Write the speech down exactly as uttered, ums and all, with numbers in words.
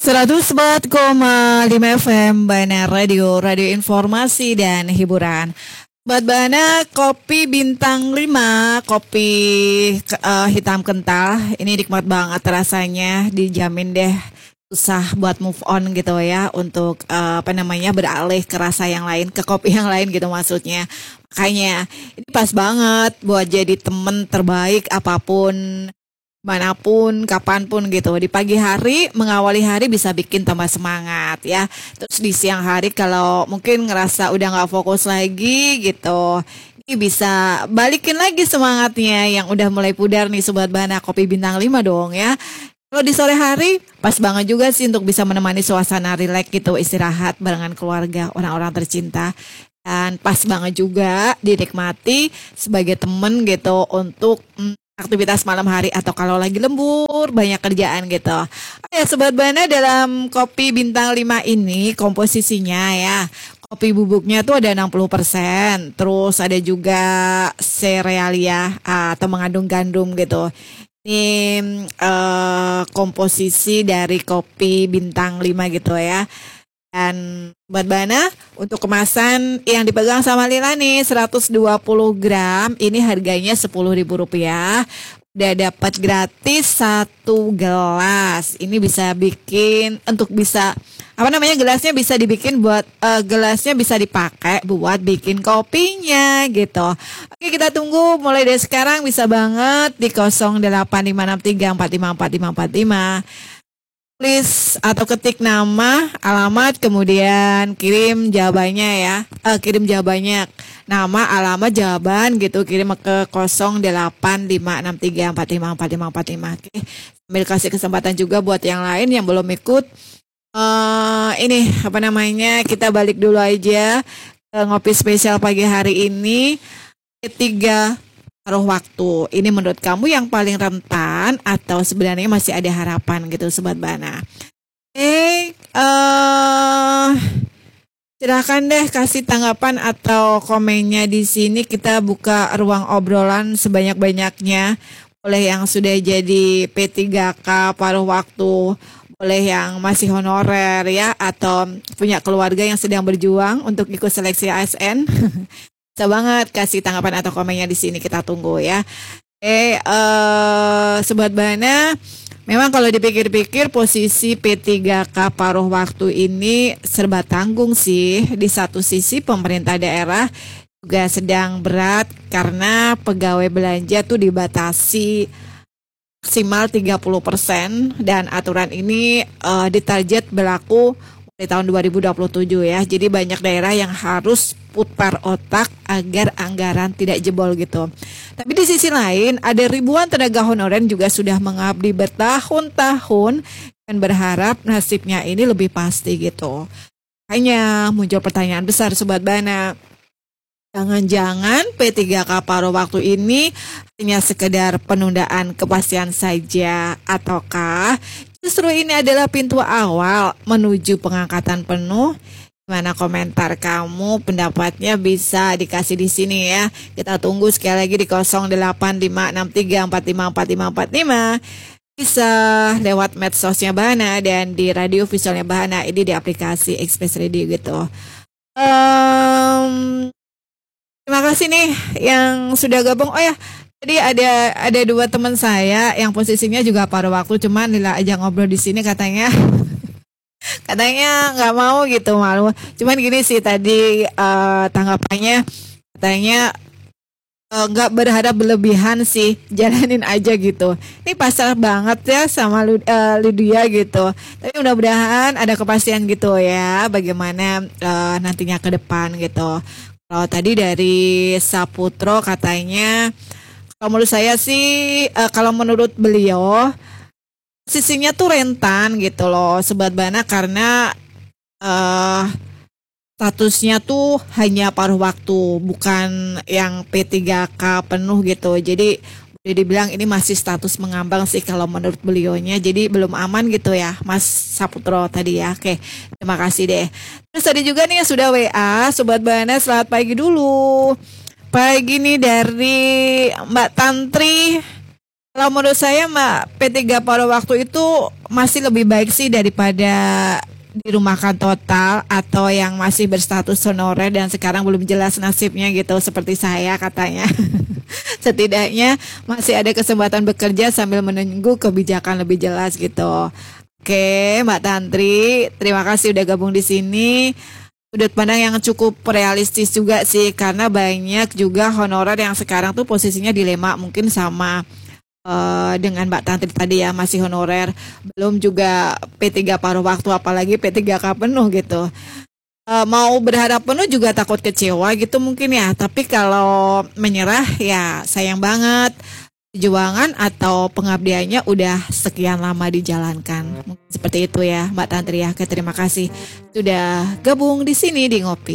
seratus empat koma lima F M Bana Radio, radio informasi dan hiburan. Buat Bana, kopi bintang lima, kopi uh, hitam kental, ini nikmat banget rasanya, dijamin deh susah buat move on gitu ya, untuk uh, apa namanya beralih ke rasa yang lain, ke kopi yang lain gitu maksudnya. Makanya ini pas banget buat jadi temen terbaik apapun, manapun, kapanpun gitu. Di pagi hari, mengawali hari bisa bikin tambah semangat ya. Terus di siang hari kalau mungkin ngerasa udah gak fokus lagi gitu, ini bisa balikin lagi semangatnya yang udah mulai pudar nih Sobat Bana, kopi bintang lima dong ya. Kalau di sore hari, pas banget juga sih untuk bisa menemani suasana rileks gitu, istirahat barengan keluarga, orang-orang tercinta. Dan pas banget juga dinikmati sebagai temen gitu untuk mm, aktivitas malam hari atau kalau lagi lembur banyak kerjaan gitu. Oh ya Sobat Bana, dalam kopi bintang lima ini komposisinya ya, kopi bubuknya tuh ada enam puluh persen, terus ada juga serealia atau mengandung gandum gitu. Ini uh, komposisi dari kopi bintang lima gitu ya. Dan Sobat Bana, untuk kemasan yang dipegang sama Lila nih seratus dua puluh gram, ini harganya sepuluh ribu rupiah. Udah dapat gratis satu gelas. Ini bisa bikin untuk bisa apa namanya gelasnya bisa dibikin buat uh, gelasnya bisa dipakai buat bikin kopinya gitu. Oke, kita tunggu mulai dari sekarang, bisa banget di nol delapan lima enam tiga empat lima empat lima empat lima. Tulis atau ketik nama, alamat, kemudian kirim jawabannya ya. Uh, kirim jawabannya, nama, alamat, jawaban gitu, kirim ke nol delapan lima enam tiga empat lima empat lima empat lima. Oke. Sambil kasih kesempatan juga buat yang lain yang belum ikut. Uh, ini apa namanya, kita balik dulu aja ke ngopi spesial pagi hari ini. Ketiga paruh waktu, ini menurut kamu yang paling rentan atau sebenarnya masih ada harapan gitu Sobat Bana? Eh, uh, silahkan deh kasih tanggapan atau komennya di sini. Kita buka ruang obrolan sebanyak-banyaknya. Boleh yang sudah jadi P tiga K paruh waktu, boleh yang masih honorer ya, atau punya keluarga yang sedang berjuang untuk ikut seleksi A S N. Bisa banget kasih tanggapan atau komennya di sini, kita tunggu ya. Eh, uh, Sobat Bana, memang kalau dipikir-pikir posisi P tiga K paruh waktu ini serba tanggung sih. Di satu sisi pemerintah daerah juga sedang berat karena pegawai belanja tuh dibatasi maksimal tiga puluh persen, dan aturan ini uh, ditarget berlaku di tahun dua ribu dua puluh tujuh ya. Jadi banyak daerah yang harus putar otak agar anggaran tidak jebol gitu. Tapi di sisi lain ada ribuan tenaga honorer juga sudah mengabdi bertahun-tahun dan berharap nasibnya ini lebih pasti gitu. Hanya muncul pertanyaan besar Sobat Bana. Jangan-jangan P tiga K paruh waktu ini hanya sekedar penundaan kepastian saja, ataukah justru ini adalah pintu awal menuju pengangkatan penuh? Gimana komentar kamu? Pendapatnya bisa dikasih di sini ya. Kita tunggu sekali lagi di nol delapan lima enam tiga empat lima empat lima empat lima. Bisa lewat medsosnya Bana dan di radio visualnya Bana, ini di aplikasi Express Radio gitu. Um, terima kasih nih yang sudah gabung. Oh ya, jadi ada ada dua teman saya yang posisinya juga paruh waktu, cuman Lila aja ngobrol di sini katanya katanya nggak mau gitu, malu. Cuman gini sih tadi uh, tanggapannya, katanya nggak uh, berharap berlebihan sih, jalanin aja gitu. Ini pasar banget ya sama uh, Lydia gitu. Tapi mudah-mudahan ada kepastian gitu ya, bagaimana uh, nantinya ke depan gitu. Kalau tadi dari Saputro katanya, kalau menurut saya sih, uh, kalau menurut beliau sisinya tuh rentan gitu loh Sobat Bana, karena uh, statusnya tuh hanya paruh waktu, bukan yang P tiga K penuh gitu. Jadi boleh dibilang ini masih status mengambang sih kalau menurut beliaunya. Jadi belum aman gitu ya Mas Saputro tadi ya. Oke, terima kasih deh. Terus tadi juga nih sudah W A Sobat Bana, selamat pagi dulu. Pagi nih dari Mbak Tantri. Kalau menurut saya Mbak, P tiga paruh waktu itu masih lebih baik sih daripada dirumahkan total atau yang masih berstatus honorer dan sekarang belum jelas nasibnya gitu seperti saya katanya. Setidaknya masih ada kesempatan bekerja sambil menunggu kebijakan lebih jelas gitu. Oke, Mbak Tantri, terima kasih udah gabung di sini. Sudut pandang yang cukup realistis juga sih karena banyak juga honorer yang sekarang tuh posisinya dilema mungkin sama eh, dengan Mbak Tantri tadi ya masih honorer, belum juga P tiga paruh waktu apalagi P tiga K penuh gitu. Eh, mau berharap penuh juga takut kecewa gitu mungkin ya. Tapi kalau menyerah ya sayang banget. Perjuangan atau pengabdiannya udah sekian lama dijalankan. Mungkin seperti itu ya Mbak Tantri ya. Oke, terima kasih sudah gabung di sini di Ngopi.